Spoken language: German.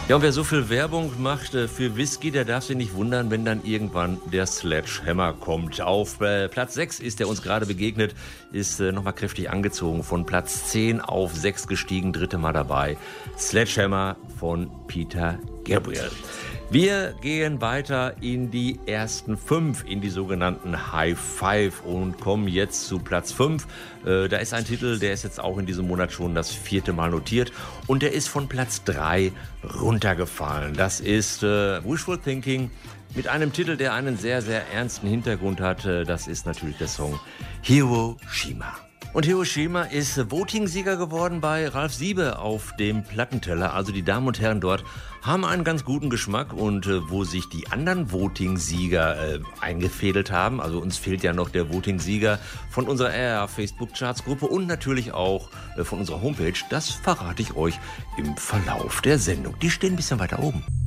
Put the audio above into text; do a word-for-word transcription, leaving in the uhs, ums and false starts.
Ja, und wer so viel Werbung macht äh, für Whisky, der darf sich nicht wundern, wenn dann irgendwann der Sledgehammer kommt. Auf äh, Platz sechs ist er uns gerade begegnet, ist äh, nochmal kräftig angezogen, von Platz zehn auf sechs gestiegen, dritte Mal dabei. Sledgehammer von Peter Gabriel. Wir gehen weiter in die ersten fünf, in die sogenannten High Five und kommen jetzt zu Platz fünf. Äh, da ist ein Titel, der ist jetzt auch in diesem Monat schon das vierte Mal notiert und der ist von Platz drei runtergefallen. Das ist äh, Wishful Thinking mit einem Titel, der einen sehr, sehr ernsten Hintergrund hat. Das ist natürlich der Song Hiroshima. Und Hiroshima ist Voting-Sieger geworden bei Ralf Siebe auf dem Plattenteller. Also die Damen und Herren dort haben einen ganz guten Geschmack. Und äh, wo sich die anderen Voting-Sieger äh, eingefädelt haben, also uns fehlt ja noch der Voting-Sieger von unserer R R Facebook-Charts-Gruppe und natürlich auch äh, von unserer Homepage, das verrate ich euch im Verlauf der Sendung. Die stehen ein bisschen weiter oben.